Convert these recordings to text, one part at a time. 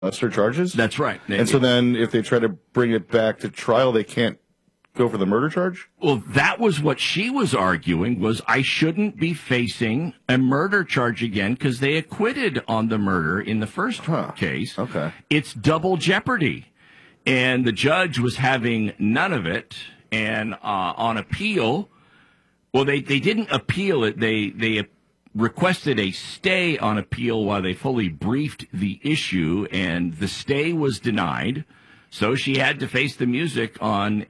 lesser charges? That's right. And so then if they try to bring it back to trial, they can't go for the murder charge? Well, that was what she was arguing, was I shouldn't be facing a murder charge again because they acquitted on the murder in the first case. Okay. It's double jeopardy. And the judge was having none of it. And on appeal, well, they didn't appeal it. They requested a stay on appeal while they fully briefed the issue, and the stay was denied. So she had to face the music on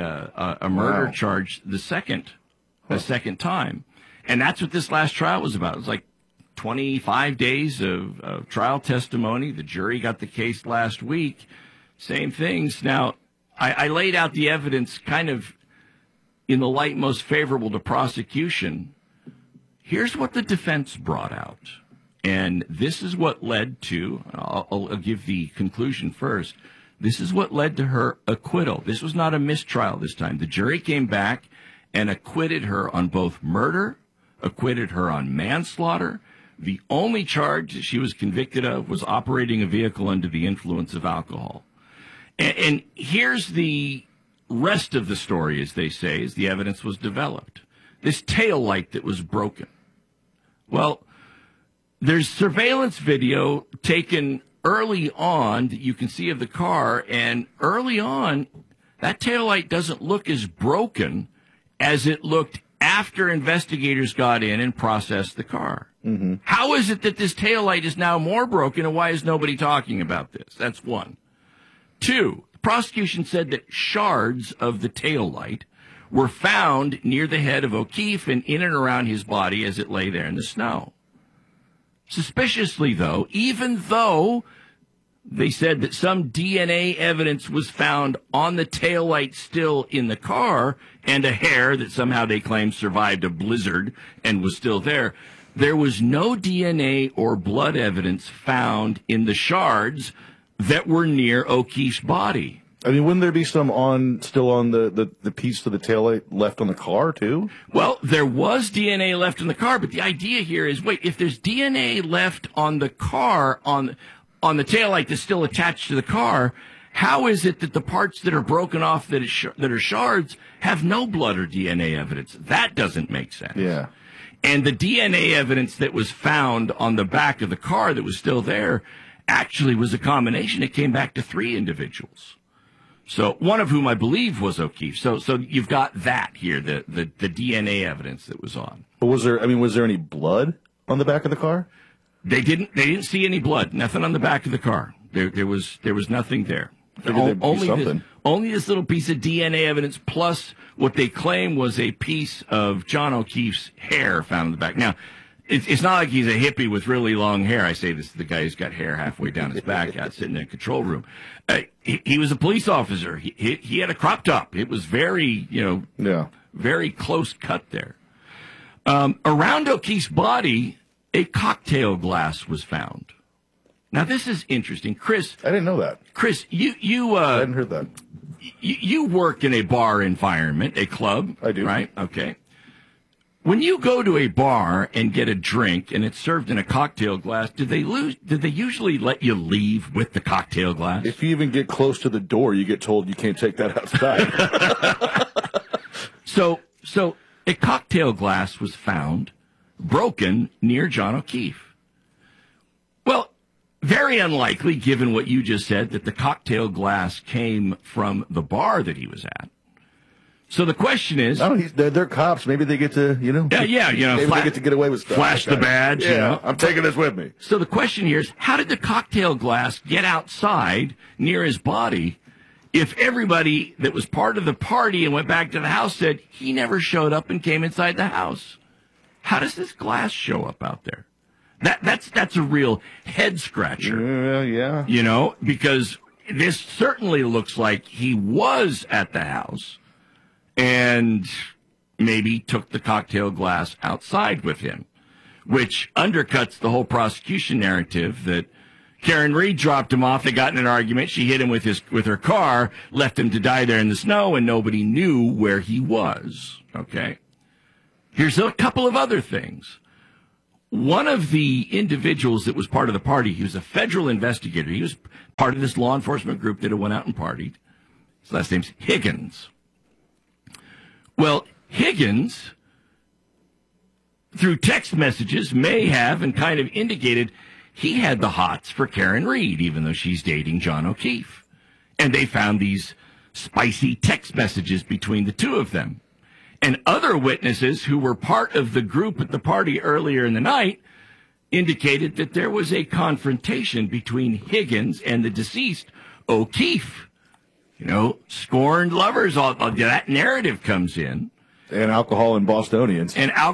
a murder charge the second time. And that's what this last trial was about. It was like 25 days of trial testimony. The jury got the case last week. Same things. Now, I laid out the evidence kind of in the light most favorable to prosecution. Here's what the defense brought out. And this is what led to, I'll give the conclusion first. This is what led to her acquittal. This was not a mistrial this time. The jury came back and acquitted her on both murder, acquitted her on manslaughter. The only charge that she was convicted of was operating a vehicle under the influence of alcohol. And here's the rest of the story, as they say, as the evidence was developed. This tail light that was broken. Well, there's surveillance video taken early on that you can see of the car, and early on, that taillight doesn't look as broken as it looked after investigators got in and processed the car. Mm-hmm. How is it that this taillight is now more broken, and why is nobody talking about this? That's one. Two, the prosecution said that shards of the taillight were found near the head of O'Keefe and in and around his body as it lay there in the snow. Suspiciously, though, even though they said that some DNA evidence was found on the taillight still in the car and a hair that somehow they claimed survived a blizzard and was still there, there was no DNA or blood evidence found in the shards that were near O'Keefe's body. I mean, wouldn't there be some still on the piece of the taillight left on the car, too? Well, there was DNA left in the car, but the idea here is, wait, if there's DNA left on the car, on the taillight that's still attached to the car, how is it that the parts that are broken off that are shards have no blood or DNA evidence? That doesn't make sense. Yeah. And the DNA evidence that was found on the back of the car that was still there actually was a combination. It came back to 3 individuals. So one of whom I believe was O'Keefe. So you've got that here, the DNA evidence that was on. But was there any blood on the back of the car? They didn't see any blood. Nothing on the back of the car. There was nothing there. Only this little piece of DNA evidence plus what they claim was a piece of John O'Keefe's hair found in the back. Now, it's not like he's a hippie with really long hair. I say this to the guy who's got hair halfway down his back out sitting in a control room. He was a police officer. He had a crop top. It was very, very close cut there. Around O'Keefe's body, a cocktail glass was found. Now, this is interesting. Chris. I didn't know that. Chris, I hadn't heard that. You work in a bar environment, a club. I do. Right? Okay. When you go to a bar and get a drink and it's served in a cocktail glass, did they usually let you leave with the cocktail glass? If you even get close to the door, you get told you can't take that outside. So a cocktail glass was found broken near John O'Keefe. Well, very unlikely, given what you just said, that the cocktail glass came from the bar that he was at. So the question is, they're cops. Maybe they get to, maybe they get to get away with stuff. Flash the badge. Yeah, I'm taking this with me. So the question here is, how did the cocktail glass get outside near his body if everybody that was part of the party and went back to the house said he never showed up and came inside the house? How does this glass show up out there? That's a real head scratcher. Yeah. Because this certainly looks like he was at the house and maybe took the cocktail glass outside with him, which undercuts the whole prosecution narrative that Karen Reed dropped him off. They got in an argument. She hit him with her car, left him to die there in the snow, and nobody knew where he was. Okay. Here's a couple of other things. one of the individuals that was part of the party, he was a federal investigator. He was part of this law enforcement group that had went out and partied. His last name's Higgins. Well, Higgins, through text messages, may have and kind of indicated he had the hots for Karen Reed, even though she's dating John O'Keefe. And they found these spicy text messages between the two of them. And other witnesses who were part of the group at the party earlier in the night indicated that there was a confrontation between Higgins and the deceased O'Keefe. You know, scorned lovers, all that narrative comes in. And alcohol and Bostonians.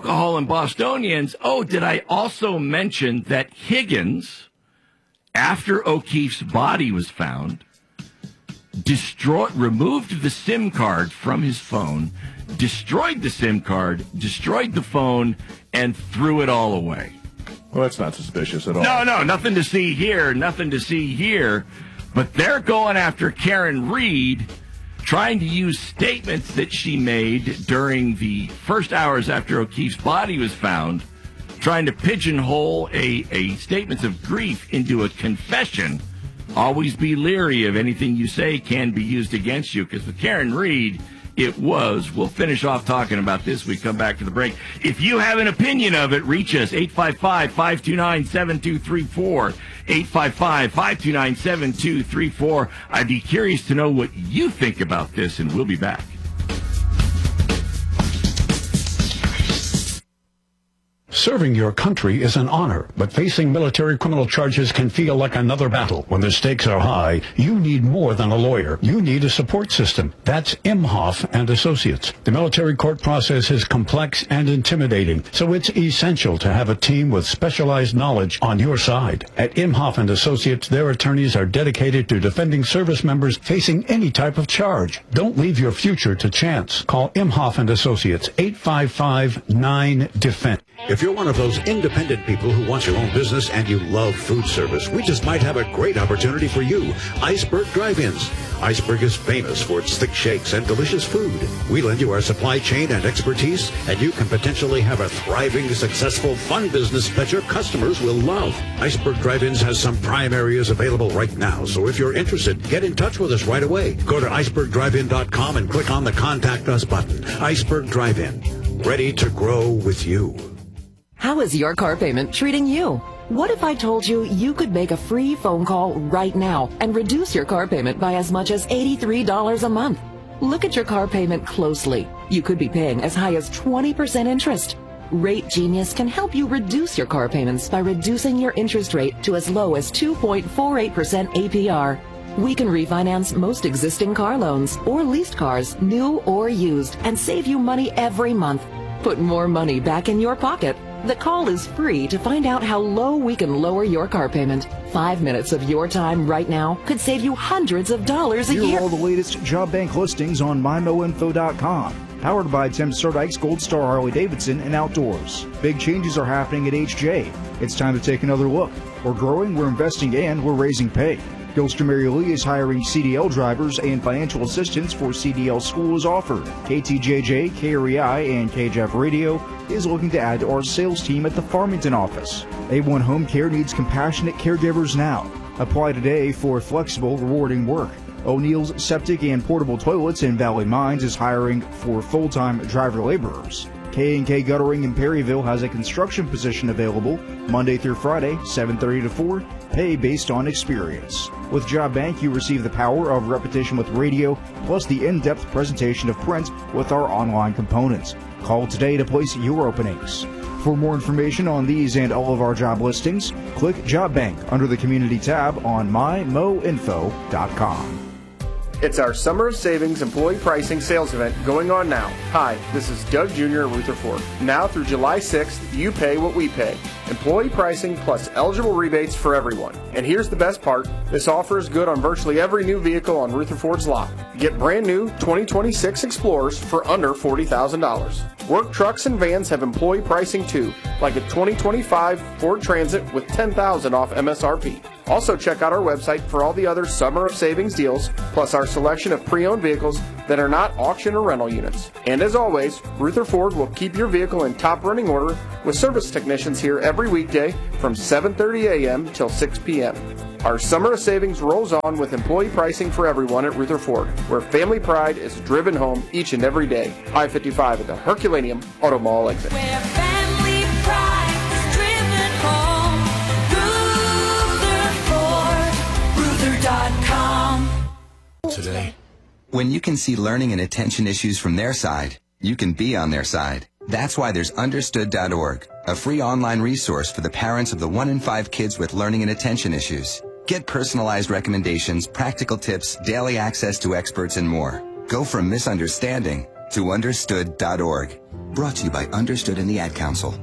Oh, did I also mention that Higgins, after O'Keefe's body was found, removed the SIM card from his phone, destroyed the SIM card, destroyed the phone, and threw it all away. Well, that's not suspicious at all. No, nothing to see here. But they're going after Karen Reed, trying to use statements that she made during the first hours after O'Keefe's body was found, trying to pigeonhole a statements of grief into a confession. Always be leery of anything you say can be used against you, because with Karen Reed, it was. We'll finish off talking about this when we come back to the break. If you have an opinion of it, reach us, 855-529-7234, 855-529-7234. I'd be curious to know what you think about this, and we'll be back. Serving your country is an honor, but facing military criminal charges can feel like another battle. When the stakes are high, you need more than a lawyer. You need a support system. That's Imhoff and Associates. The military court process is complex and intimidating, so it's essential to have a team with specialized knowledge on your side. At Imhoff and Associates, their attorneys are dedicated to defending service members facing any type of charge. Don't leave your future to chance. Call Imhoff and Associates, 855-9-DEFEND. If you're one of those independent people who wants your own business and you love food service, we just might have a great opportunity for you. Iceberg Drive-Ins. Iceberg is famous for its thick shakes and delicious food. We lend you our supply chain and expertise, and you can potentially have a thriving, successful, fun business that your customers will love. Iceberg Drive-Ins has some prime areas available right now, so if you're interested, get in touch with us right away. Go to icebergdrivein.com and click on the Contact Us button. Iceberg Drive-In. Ready to grow with you. How is your car payment treating you? What if I told you you could make a free phone call right now and reduce your car payment by as much as $83 a month? Look at your car payment closely. You could be paying as high as 20% interest. Rate Genius can help you reduce your car payments by reducing your interest rate to as low as 2.48% APR. We can refinance most existing car loans or leased cars, new or used, and save you money every month. Put more money back in your pocket. The call is free to find out how low we can lower your car payment. 5 minutes of your time right now could save you hundreds of dollars a year. Hear all the latest job bank listings on MyMoInfo.com. Powered by Tim Sturdike's Gold Star Harley-Davidson and Outdoors. Big changes are happening at HJ. It's time to take another look. We're growing, we're investing, and we're raising pay. Gilster Mary Lee is hiring CDL drivers, and financial assistance for CDL school is offered. KTJJ, KREI, and KJF Radio is looking to add to our sales team at the Farmington office. A1 Home Care needs compassionate caregivers now. Apply today for flexible, rewarding work. O'Neill's Septic and Portable Toilets in Valley Mines is hiring for full-time driver laborers. K&K Guttering in Perryville has a construction position available Monday through Friday, 7:30 to 4, pay based on experience. With Job Bank, you receive the power of repetition with radio, plus the in-depth presentation of print with our online components. Call today to place your openings. For more information on these and all of our job listings, click Job Bank under the Community tab on mymoinfo.com. It's our Summer of Savings Employee Pricing Sales Event going on now. Hi, this is Doug Jr. at Rutherford. Now through July 6th, you pay what we pay. Employee pricing plus eligible rebates for everyone. And here's the best part. This offer is good on virtually every new vehicle on Rutherford's lot. Get brand new 2026 Explorers for under $40,000. Work trucks and vans have employee pricing too, like a 2025 Ford Transit with $10,000 off MSRP. Also, check out our website for all the other Summer of Savings deals, plus our selection of pre-owned vehicles that are not auction or rental units. And as always, Ruther Ford will keep your vehicle in top running order with service technicians here every weekday from 7:30 a.m. till 6 p.m. Our Summer of Savings rolls on with employee pricing for everyone at Ruther Ford, where family pride is driven home each and every day. I-55 at the Herculaneum Auto Mall exit. Where family pride is driven home. Rutherford, Ruther.com. Today, when you can see learning and attention issues from their side, you can be on their side. That's why there's Understood.org, a free online resource for the parents of the 1 in 5 kids with learning and attention issues. Get personalized recommendations, practical tips, daily access to experts, and more. Go from misunderstanding to Understood.org. Brought to you by Understood and the Ad Council.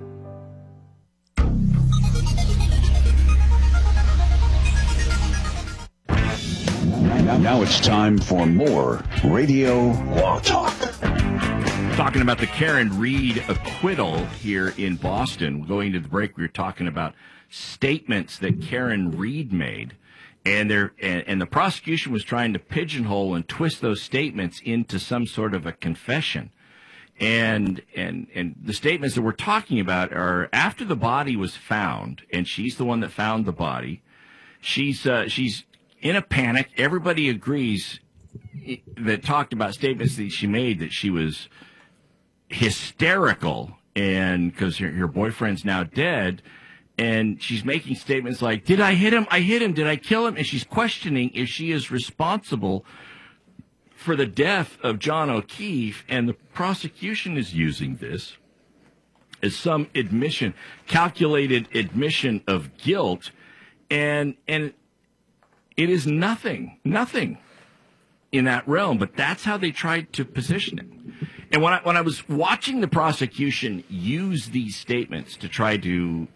Now it's time for more Radio Law Talk. Talking about the Karen Reed acquittal here in Boston. Going to the break, we were talking about statements that Karen Reed made, and the prosecution was trying to pigeonhole and twist those statements into some sort of a confession. And the statements that we're talking about are after the body was found, and she's the one that found the body. She's in a panic. Everybody agrees that talked about statements that she made that she was hysterical, and because her boyfriend's now dead, and she's making statements like, did I hit him? I hit him. Did I kill him? And she's questioning if she is responsible for the death of John O'Keefe, and the prosecution is using this as some admission, calculated admission of guilt, and it is nothing in that realm, but that's how they tried to position it. And when I was watching the prosecution use these statements to try to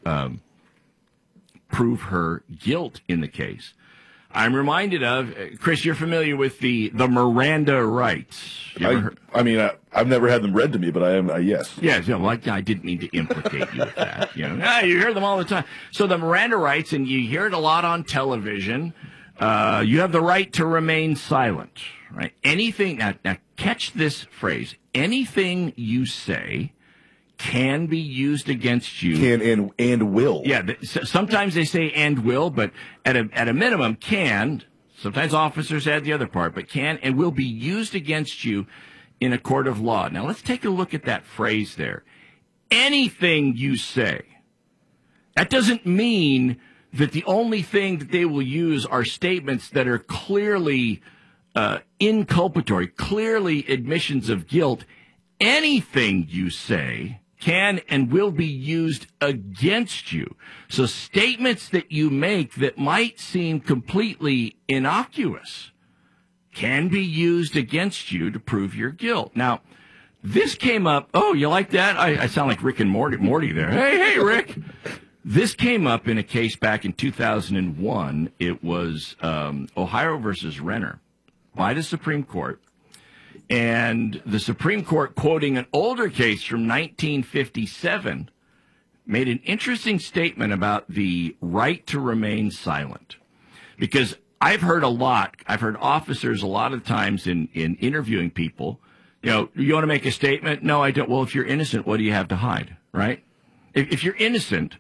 prove her guilt in the case, I'm reminded of, Chris, you're familiar with the Miranda rights. I've never had them read to me, but I am, yes. Yes, well, I didn't mean to implicate you with that. You hear them all the time. So the Miranda rights, and you hear it a lot on television. You have the right to remain silent, right? Anything, now catch this phrase, anything you say can be used against you. Can and will. Yeah, sometimes they say and will, but at a minimum can, sometimes officers add the other part, but can and will be used against you in a court of law. Now let's take a look at that phrase there. Anything you say. That doesn't mean that the only thing that they will use are statements that are clearly inculpatory, clearly admissions of guilt. Anything you say can and will be used against you. So statements that you make that might seem completely innocuous can be used against you to prove your guilt. Now, this came up. Oh, you like that? I sound like Rick and Morty there. Hey, Rick. This came up in a case back in 2001. It was Ohio versus Renner by the Supreme Court. And the Supreme Court, quoting an older case from 1957, made an interesting statement about the right to remain silent. Because I've heard officers a lot of times in interviewing people, you want to make a statement? No, I don't. Well, if you're innocent, what do you have to hide, right? If you're innocent,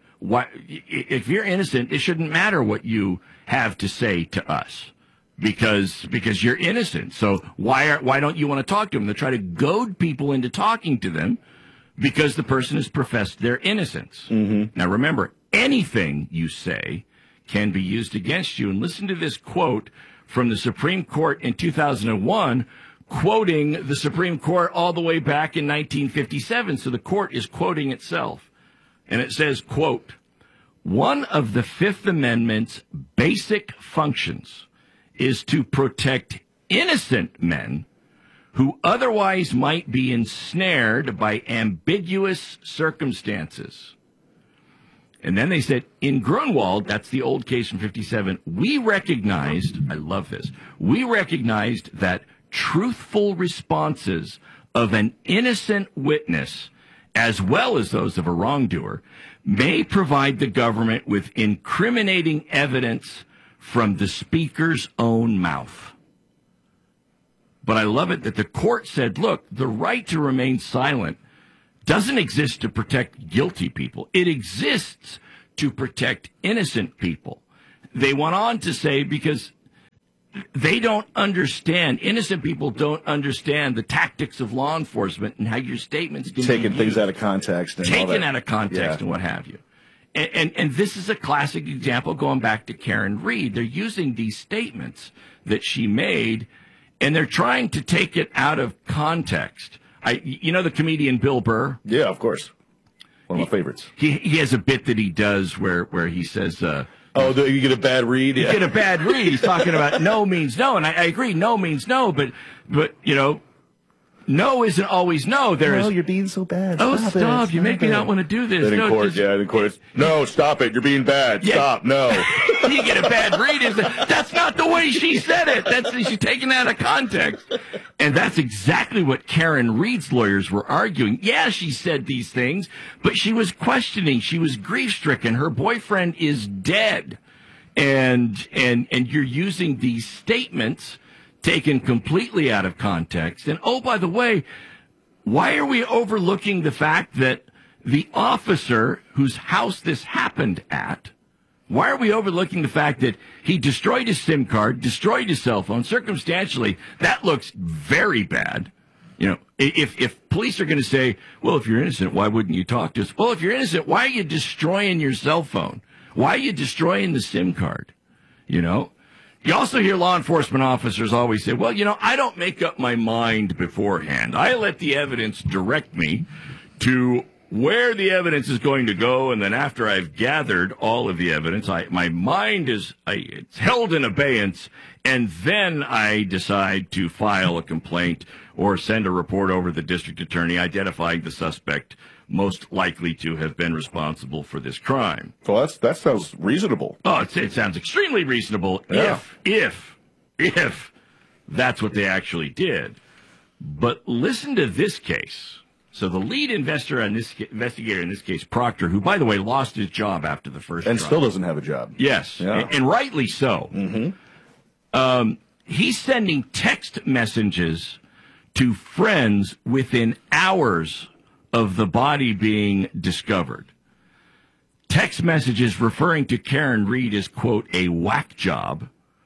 it shouldn't matter what you have to say to us. Because you're innocent. So why don't you want to talk to them? They try to goad people into talking to them because the person has professed their innocence. Mm-hmm. Now remember, anything you say can be used against you. And listen to this quote from the Supreme Court in 2001, quoting the Supreme Court all the way back in 1957. So the court is quoting itself. And it says, quote, "One of the Fifth Amendment's basic functions is to protect innocent men who otherwise might be ensnared by ambiguous circumstances." And then they said, in Grunwald, that's the old case from 57, we recognized that truthful responses of an innocent witness as well as those of a wrongdoer, may provide the government with incriminating evidence from the speaker's own mouth. But I love it that the court said, look, the right to remain silent doesn't exist to protect guilty people. It exists to protect innocent people. They went on to say, because they don't understand, innocent people don't understand the tactics of law enforcement and how your statements can Taking be things used. out of context. And all Taken that. out of context and what have you. And this is a classic example going back to Karen Reed. They're using these statements that she made, and they're trying to take it out of context. You know the comedian Bill Burr? Yeah, of course. One of my favorites. He has a bit that he does where he says... Oh, you get a bad read? You get a bad read. He's talking about no means no, and I agree, no means no, but you know, no isn't always no. You're being so bad. Oh, stop! You make me not want to do this. Then in court, in court, no, stop it! You're being bad. Yeah. Stop! No. You get a bad read. That's not the way she said it. She's taken out of context, and that's exactly what Karen Reed's lawyers were arguing. Yeah, she said these things, but she was questioning. She was grief-stricken. Her boyfriend is dead, and you're using these statements taken completely out of context. And oh, by the way, why are we overlooking the fact that the officer whose house this happened at, why are we overlooking the fact that he destroyed his SIM card, destroyed his cell phone? Circumstantially, that looks very bad. You know, if police are going to say, well, if you're innocent, why wouldn't you talk to us? Well, if you're innocent, why are you destroying your cell phone? Why are you destroying the SIM card? You know? You also hear law enforcement officers always say, well, you know, I don't make up my mind beforehand. I let the evidence direct me to where the evidence is going to go, and then after I've gathered all of the evidence, my mind is it's held in abeyance, and then I decide to file a complaint or send a report over to the district attorney identifying the suspect most likely to have been responsible for this crime. Well, that sounds reasonable. Oh, it sounds extremely reasonable if that's what they actually did. But listen to this case. So the lead investigator in this case, Proctor, who, by the way, lost his job after the first and trial. still doesn't have a job. Yes, yeah. and rightly so. Mm-hmm. He's sending text messages to friends within hours of the body being discovered. Text messages referring to Karen Reed as, quote, a whack job,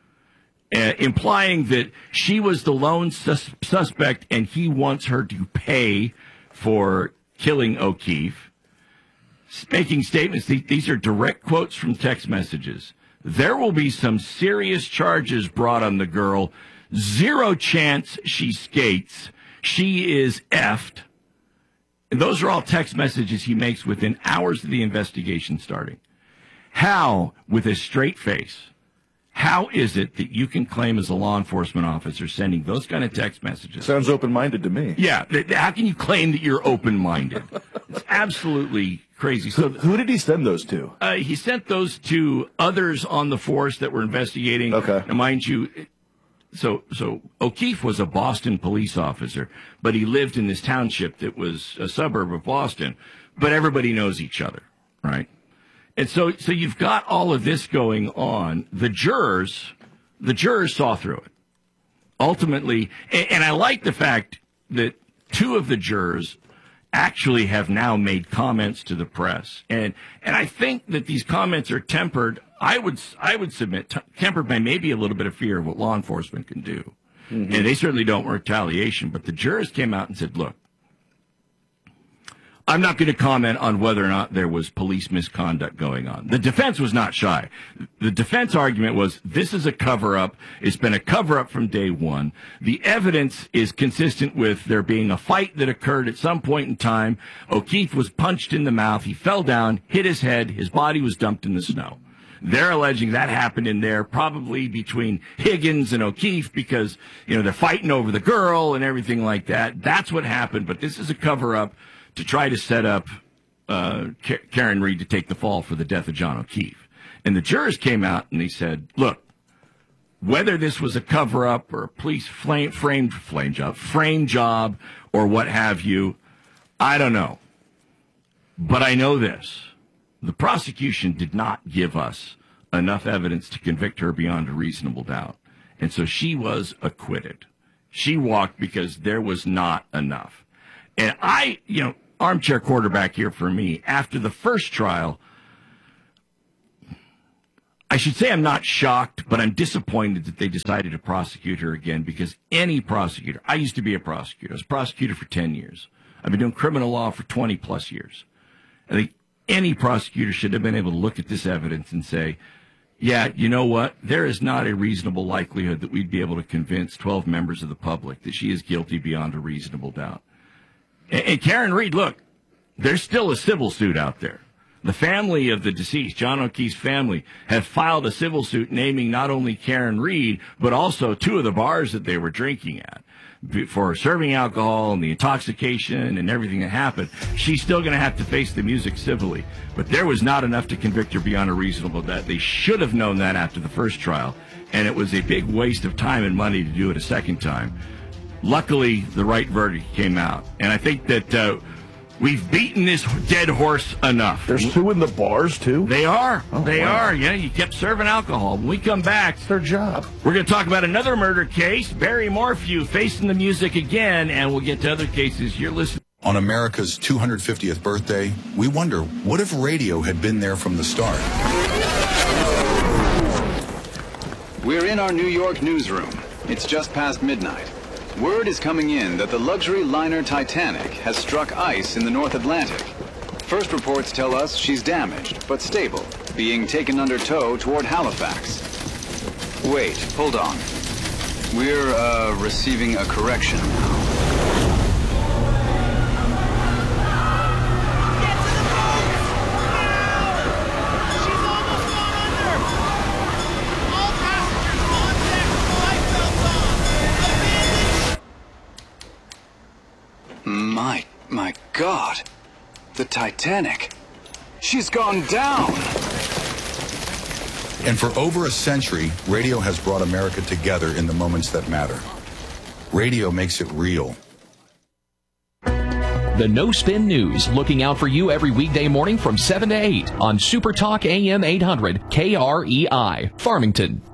implying that she was the lone suspect and he wants her to pay for killing O'Keefe. Making statements, these are direct quotes from text messages. There will be some serious charges brought on the girl. Zero chance she skates. She is effed. And those are all text messages he makes within hours of the investigation starting. How, with a straight face, how is it that you can claim as a law enforcement officer sending those kind of text messages? Sounds open-minded to me. Yeah. How can you claim that you're open-minded? It's absolutely crazy. So who did he send those to? He sent those to others on the force that were investigating. Okay. Now, mind you, so O'Keefe was a Boston police officer, but he lived in this township that was a suburb of Boston. But everybody knows each other, right? And so you've got all of this going on. The jurors saw through it. Ultimately, and I like the fact that two of the jurors actually have now made comments to the press. And I think that these comments are tempered, I would submit, tempered by maybe a little bit of fear of what law enforcement can do. Mm-hmm. And they certainly don't want retaliation. But the jurors came out and said, look, I'm not going to comment on whether or not there was police misconduct going on. The defense was not shy. The defense argument was this is a cover-up. It's been a cover-up from day one. The evidence is consistent with there being a fight that occurred at some point in time. O'Keefe was punched in the mouth. He fell down, hit his head. His body was dumped in the snow. They're alleging that happened in there probably between Higgins and O'Keefe because, you know, they're fighting over the girl and everything like that. That's what happened, but this is a cover-up to try to set up Karen Reed to take the fall for the death of John O'Keefe. And the jurors came out and they said, look, whether this was a cover-up or a police frame job or what have you, I don't know. But I know this. The prosecution did not give us enough evidence to convict her beyond a reasonable doubt. And so she was acquitted. She walked because there was not enough. And armchair quarterback here for me, after the first trial, I should say I'm not shocked, but I'm disappointed that they decided to prosecute her again, because any prosecutor, I used to be a prosecutor. I was a prosecutor for 10 years. I've been doing criminal law for 20 plus years. I think any prosecutor should have been able to look at this evidence and say, yeah, you know what? There is not a reasonable likelihood that we'd be able to convince 12 members of the public that she is guilty beyond a reasonable doubt. And Karen Reed, look, there's still a civil suit out there. The family of the deceased, John O'Keefe's family, have filed a civil suit naming not only Karen Reed, but also 2 of the bars that they were drinking at for serving alcohol and the intoxication and everything that happened. She's still going to have to face the music civilly. But there was not enough to convict her beyond a reasonable doubt. They should have known that after the first trial, and it was a big waste of time and money to do it a second time. Luckily, the right verdict came out. And I think that we've beaten this dead horse enough. There's 2 in the bars, too? They are. Oh, they wow. are. Yeah, you kept serving alcohol. When we come back, It's their job. we're going to talk about another murder case, Barry Morphew facing the music again, and we'll get to other cases. You're listening. On America's 250th birthday, we wonder, what if radio had been there from the start? We're in our New York newsroom. It's just past midnight. Word is coming in that the luxury liner Titanic has struck ice in the North Atlantic. First reports tell us she's damaged, but stable, being taken under tow toward Halifax. Wait, hold on. We're, receiving a correction now. My God, the Titanic. She's gone down. And for over a century, radio has brought America together in the moments that matter. Radio makes it real. The No Spin News, looking out for you every weekday morning from 7 to 8 on Super Talk AM 800 KREI, Farmington.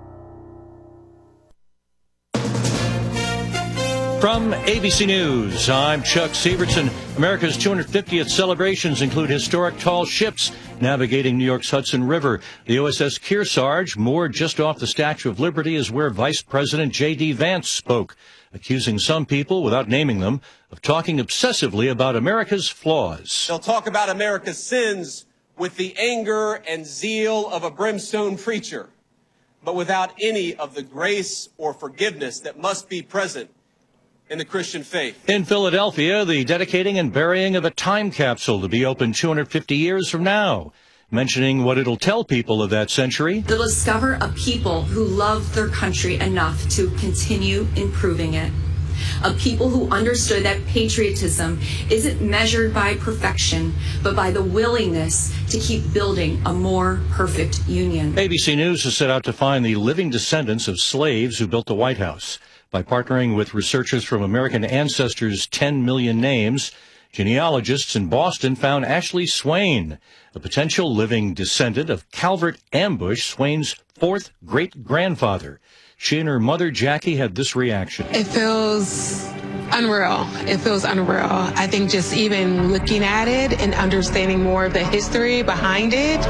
From ABC News, I'm Chuck Severson. America's 250th celebrations include historic tall ships navigating New York's Hudson River. The USS Kearsarge, moored just off the Statue of Liberty, is where Vice President J.D. Vance spoke, accusing some people, without naming them, of talking obsessively about America's flaws. They'll talk about America's sins with the anger and zeal of a brimstone preacher, but without any of the grace or forgiveness that must be present in the Christian faith. In Philadelphia, the dedicating and burying of a time capsule to be opened 250 years from now, mentioning what it'll tell people of that century. They'll discover a people who love their country enough to continue improving it. A people who understood that patriotism isn't measured by perfection, but by the willingness to keep building a more perfect union. ABC News has set out to find the living descendants of slaves who built the White House. By partnering with researchers from American Ancestors' 10 Million Names, genealogists in Boston found Ashley Swain, a potential living descendant of Calvert Ambush, Swain's 4th great-grandfather. She and her mother, Jackie, had this reaction. It feels unreal. It feels unreal. I think just even looking at it and understanding more of the history behind it.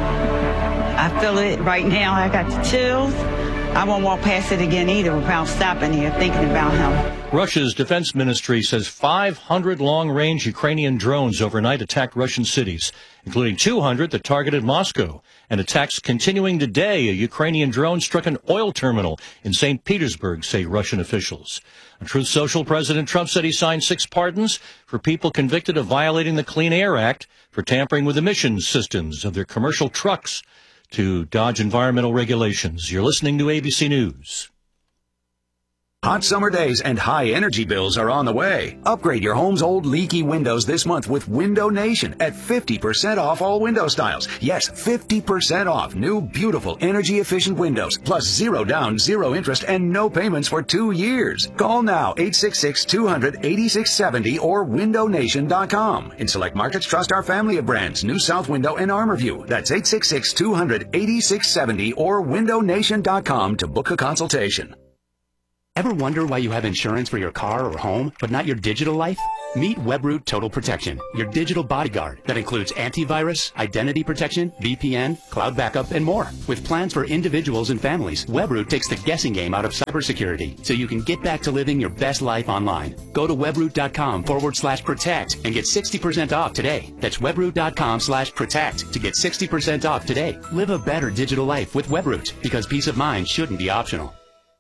I feel it right now. I got the chills. I won't walk past it again either without stopping here thinking about him. Russia's defense ministry says 500 long-range Ukrainian drones overnight attacked Russian cities, including 200 that targeted Moscow. And attacks continuing today. A Ukrainian drone struck an oil terminal in St. Petersburg, say Russian officials. On Truth Social, President Trump said he signed 6 pardons for people convicted of violating the Clean Air Act for tampering with emissions systems of their commercial trucks to dodge environmental regulations. You're listening to ABC News. Hot summer days and high energy bills are on the way. Upgrade your home's old leaky windows this month with Window Nation at 50% off all window styles. Yes, 50% off new, beautiful, energy-efficient windows, plus 0 down, 0 interest, and no payments for 2 years. Call now, 866-200-8670 or windownation.com. In select markets, trust our family of brands, New South Window and ArmorView. That's 866-200-8670 or windownation.com to book a consultation. Ever wonder why you have insurance for your car or home, but not your digital life? Meet Webroot Total Protection, your digital bodyguard that includes antivirus, identity protection, VPN, cloud backup, and more. With plans for individuals and families, Webroot takes the guessing game out of cybersecurity, so you can get back to living your best life online. Go to webroot.com/protect and get 60% off today. That's webroot.com/protect to get 60% off today. Live a better digital life with Webroot, because peace of mind shouldn't be optional.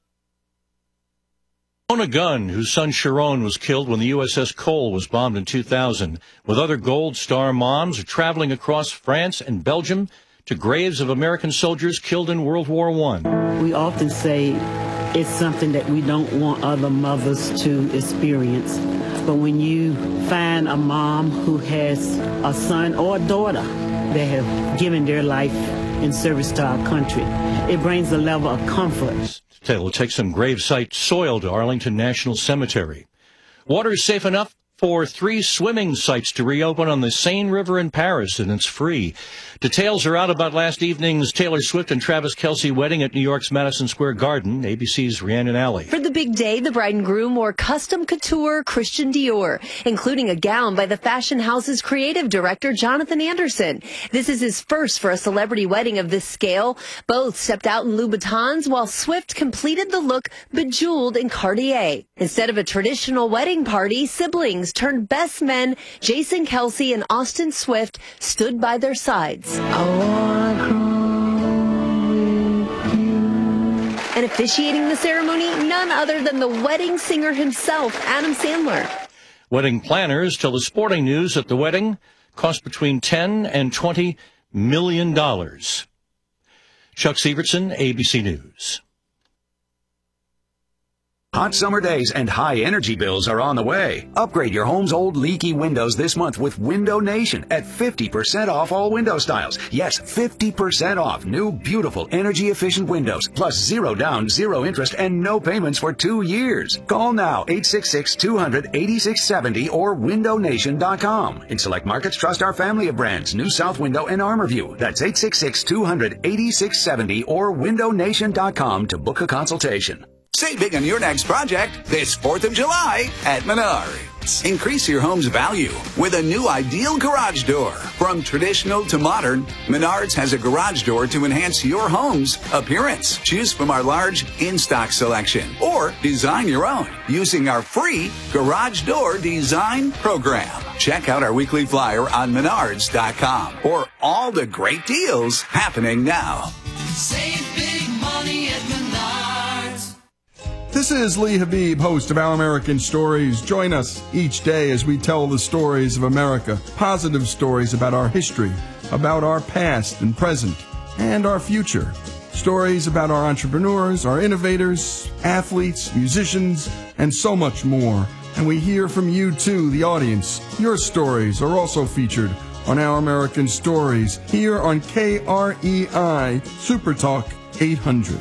Own a gun whose son Sharon was killed when the USS Cole was bombed in 2000. With other Gold Star moms are traveling across France and Belgium to graves of American soldiers killed in World War I. We often say it's something that we don't want other mothers to experience. But when you find a mom who has a son or a daughter that have given their life in service to our country, it brings a level of comfort. We'll take some gravesite soil to Arlington National Cemetery. Water is safe enough for 3 swimming sites to reopen on the Seine River in Paris, and it's free. Details are out about last evening's Taylor Swift and Travis Kelce wedding at New York's Madison Square Garden. ABC's Rhiannon Alley. For the big day, the bride and groom wore custom couture Christian Dior, including a gown by the fashion house's creative director, Jonathan Anderson. This is his first for a celebrity wedding of this scale. Both stepped out in Louboutins, while Swift completed the look bejeweled in Cartier. Instead of a traditional wedding party, siblings turned best men Jason Kelce and Austin Swift stood by their sides. And officiating the ceremony, none other than the wedding singer himself, Adam Sandler. Wedding planners tell the Sporting News that the wedding cost between $10 and $20 million. Chuck Severson, ABC News. Hot summer days and high energy bills are on the way. Upgrade your home's old leaky windows this month with Window Nation at 50% off all window styles. Yes, 50% off new, beautiful, energy-efficient windows, plus 0 down, 0 interest, and no payments for 2 years. Call now, 866-200-8670 or windownation.com. In select markets, trust our family of brands, New South Window and ArmorView. That's 866-200-8670 or windownation.com to book a consultation. Save big on your next project this 4th of July at Menards. Increase your home's value with a new ideal garage door. From traditional to modern, Menards has a garage door to enhance your home's appearance. Choose from our large in-stock selection or design your own using our free Garage Door Design Program. Check out our weekly flyer on Menards.com or all the great deals happening now. Save big money at Menards. This is Lee Habib, host of Our American Stories. Join us each day as we tell the stories of America, positive stories about our history, about our past and present, and our future. Stories about our entrepreneurs, our innovators, athletes, musicians, and so much more. And we hear from you too, the audience. Your stories are also featured on Our American Stories here on KREI Super Talk 800.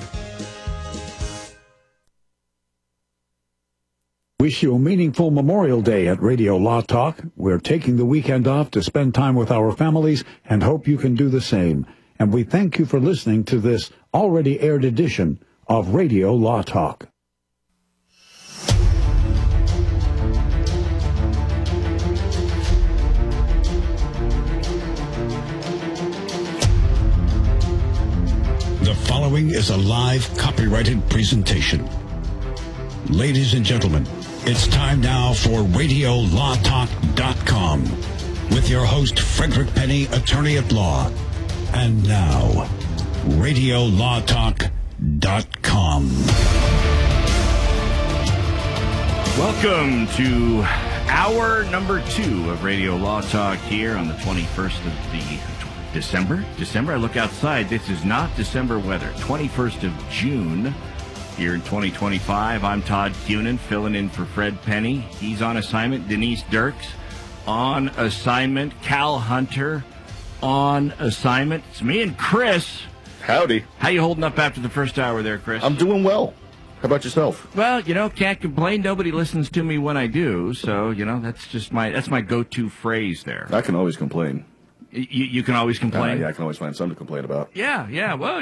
Wish you a meaningful Memorial Day at Radio Law Talk. We're taking the weekend off to spend time with our families and hope you can do the same. And we thank you for listening to this already aired edition of Radio Law Talk. The following is a live copyrighted presentation. Ladies and gentlemen, it's time now for RadioLawTalk.com with your host, Frederick Penny, attorney at law. And now, RadioLawTalk.com. Welcome to hour number 2 of Radio Law Talk here on the 21st of the December. I look outside. This is not December weather. 21st of June. here in 2025. I'm Todd Cunin, filling in for Fred Penny. He's on assignment. Denise Dirks on assignment. Cal Hunter on assignment. It's me and Chris. Howdy. How you holding up after the first hour there, Chris? I'm doing well. How about yourself? Well, can't complain. Nobody listens to me when I do, so that's my go-to phrase there. I can always complain. You can always complain. Yeah, I can always find something to complain about. Yeah. Well,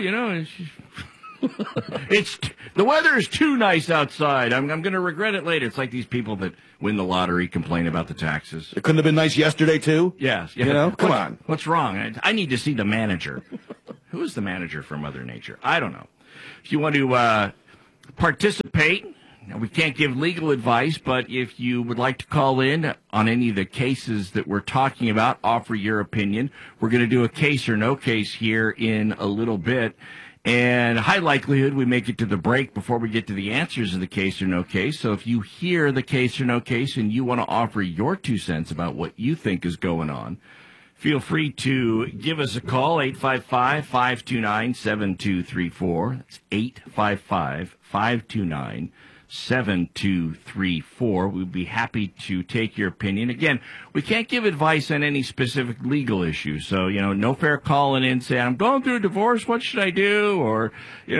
it's the weather is too nice outside. I'm going to regret it later. It's like these people that win the lottery complain about the taxes. It couldn't have been nice yesterday too. Yes. Come on. What's wrong? I need to see the manager. Who is the manager for Mother Nature? I don't know. If you want to participate, we can't give legal advice, but if you would like to call in on any of the cases that we're talking about, offer your opinion. We're going to do a case or no case here in a little bit. And high likelihood we make it to the break before we get to the answers of the case or no case. So if you hear the case or no case and you want to offer your 2 cents about what you think is going on, feel free to give us a call, 855-529-7234. That's 855-529-7234. We'd be happy to take your opinion. Again, we can't give advice on any specific legal issues. So, no fair calling in saying, I'm going through a divorce, what should I do? Or,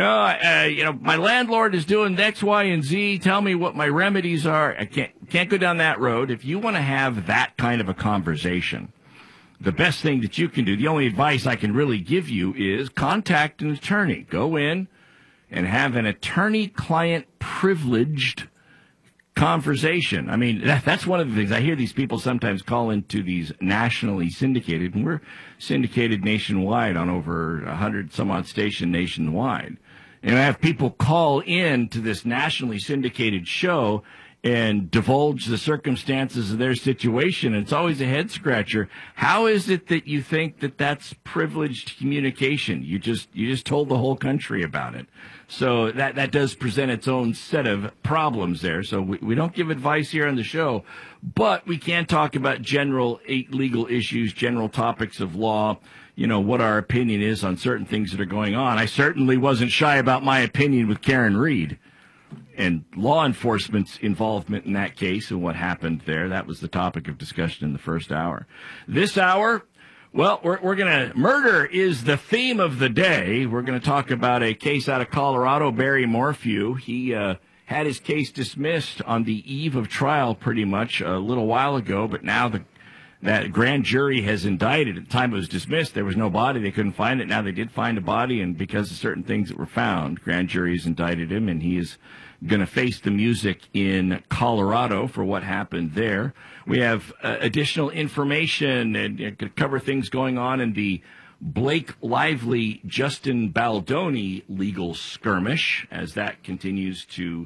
my landlord is doing X, Y, and Z. Tell me what my remedies are. I can't go down that road. If you want to have that kind of a conversation, the best thing that you can do, the only advice I can really give you is contact an attorney. Go in and have an attorney-client privileged conversation. I mean, that's one of the things. I hear these people sometimes call into these nationally syndicated, and we're syndicated nationwide on over 100-some-odd station nationwide. And I have people call in to this nationally syndicated show and divulge the circumstances of their situation. And it's always a head scratcher. How is it that you think that that's privileged communication? You just told the whole country about it. So that does present its own set of problems there. So we don't give advice here on the show, but we can talk about general legal issues, general topics of law, what our opinion is on certain things that are going on. I certainly wasn't shy about my opinion with Karen Reed and law enforcement's involvement in that case and what happened there. That was the topic of discussion in the first hour. This hour, well, we're going to, murder is the theme of the day. We're going to talk about a case out of Colorado, Barry Morphew. He had his case dismissed on the eve of trial pretty much a little while ago, but now that grand jury has indicted. At the time it was dismissed, there was no body. They couldn't find it. Now they did find a body, and because of certain things that were found, grand jury has indicted him, and he is going to face the music in Colorado for what happened there. We have additional information and cover things going on in the Blake Lively, Justin Baldoni legal skirmish as that continues to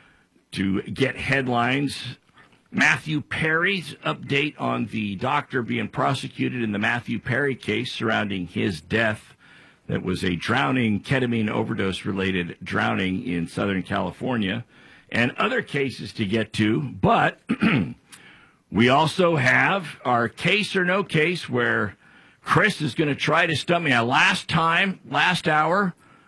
get headlines. Matthew Perry's update on the doctor being prosecuted in the Matthew Perry case surrounding his death. That was a drowning, ketamine overdose-related drowning in Southern California, and other cases to get to. But we also have our case or no case where Chris is going to try to stump me. Last hour,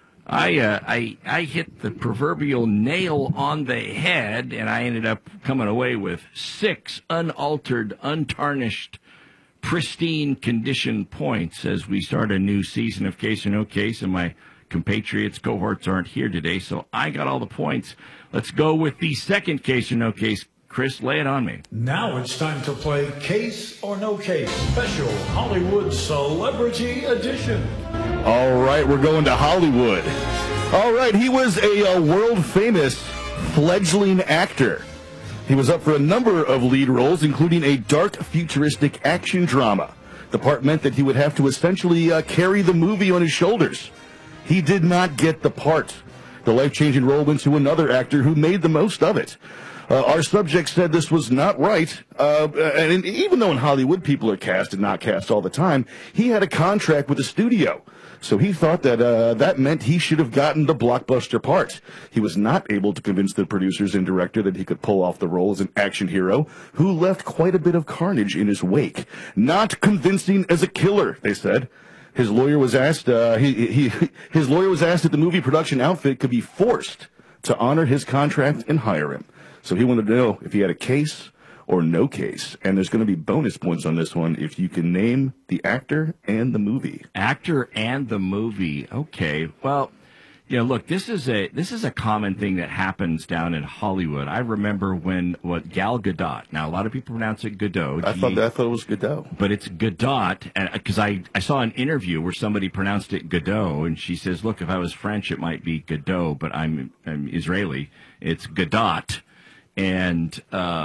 I hit the proverbial nail on the head, and I ended up coming away with 6 unaltered, untarnished, pristine condition points as we start a new season of Case or No Case, and my compatriots cohorts aren't here today, so I got all the points. Let's go with the second Case or No Case. Chris, lay it on me. Now it's time to play Case or No Case, special Hollywood Celebrity Edition. All right, we're going to Hollywood. All right, he was a world-famous fledgling actor. He was up for a number of lead roles, including a dark, futuristic action drama. The part meant that he would have to essentially carry the movie on his shoulders. He did not get the part. The life-changing role went to another actor who made the most of it. Our subject said this was not right, and even though in Hollywood people are cast and not cast all the time, he had a contract with the studio. So he thought that that meant he should have gotten the blockbuster part. He was not able to convince the producers and director that he could pull off the role as an action hero who left quite a bit of carnage in his wake. Not convincing as a killer, they said. His lawyer was asked. His lawyer was asked if the movie production outfit could be forced to honor his contract and hire him. So he wanted to know if he had a case or no case. And there's going to be bonus points on this one if you can name the actor and the movie. Actor and the movie. Okay. Well, look, this is a common thing that happens down in Hollywood. I remember when Gal Gadot. Now a lot of people pronounce it Godot. I thought it was Godot, but it's Gadot. Because I saw an interview where somebody pronounced it Godot, and she says, "Look, if I was French, it might be Godot, but I'm Israeli. It's Gadot." And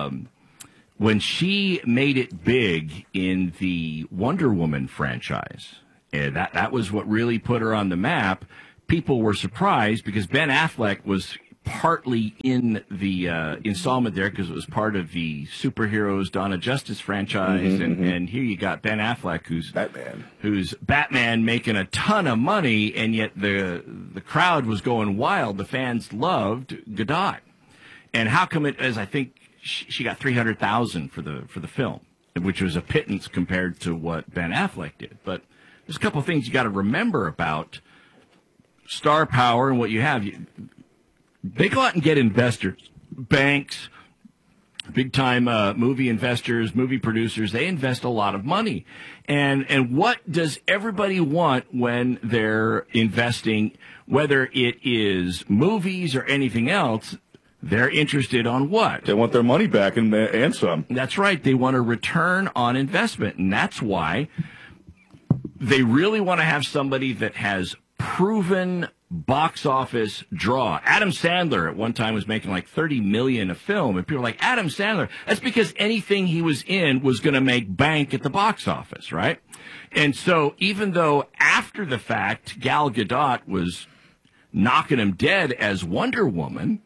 when she made it big in the Wonder Woman franchise, that was what really put her on the map. People were surprised because Ben Affleck was partly in the installment there because it was part of the Superheroes Dawn of Justice franchise, and here you got Ben Affleck, who's Batman making a ton of money, and yet the crowd was going wild. The fans loved Gadot, and how come it? As I think she got $300,000 for the film, which was a pittance compared to what Ben Affleck did. But there's a couple of things you got to remember about star power and what you have. They go out and get investors, banks, big-time movie investors, movie producers. They invest a lot of money. And what does everybody want when they're investing, whether it is movies or anything else? They're interested on what? They want their money back and some. That's right. They want a return on investment. And that's why they really want to have somebody that has proven box office draw. Adam Sandler at one time was making like $30 million a film, and people are like, Adam Sandler, that's because anything he was in was going to make bank at the box office, right? And so even though after the fact Gal Gadot was knocking him dead as Wonder Woman,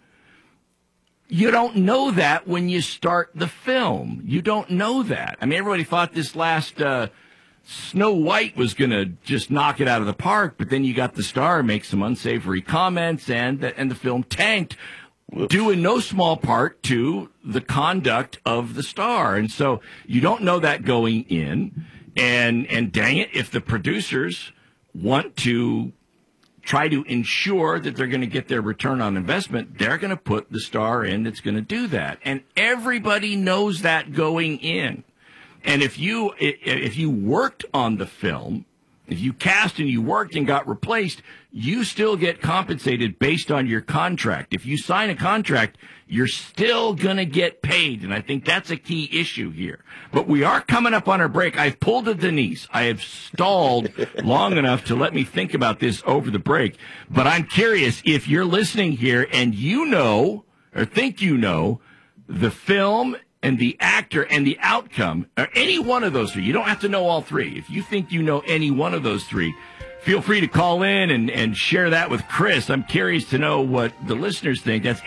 you don't know that when you start the film. You don't know that. I mean, everybody thought this last Snow White was going to just knock it out of the park, but then you got the star make some unsavory comments, and the film tanked, due in no small part to the conduct of the star. And so you don't know that going in, and dang it, if the producers want to try to ensure that they're going to get their return on investment, they're going to put the star in that's going to do that. And everybody knows that going in. And if you worked on the film, if you cast and you worked and got replaced, you still get compensated based on your contract. If you sign a contract, you're still going to get paid. And I think that's a key issue here. But we are coming up on our break. I've pulled a Denise. I have stalled long enough to let me think about this over the break. But I'm curious if you're listening here and you know or think you know the film and the actor and the outcome, or any one of those three. You don't have to know all three. If you think you know any one of those three, feel free to call in and share that with Chris. I'm curious to know what the listeners think. That's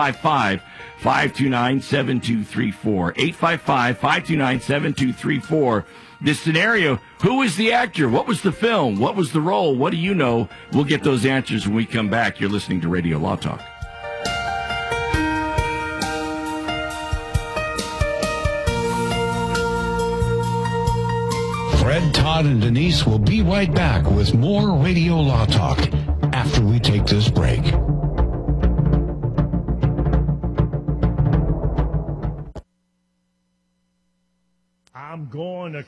855-529-7234. 855-529-7234. This scenario, who is the actor? What was the film? What was the role? What do you know? We'll get those answers when we come back. You're listening to Radio Law Talk. Fred, Todd, and Denise will be right back with more Radio Law Talk after we take this break. I'm going to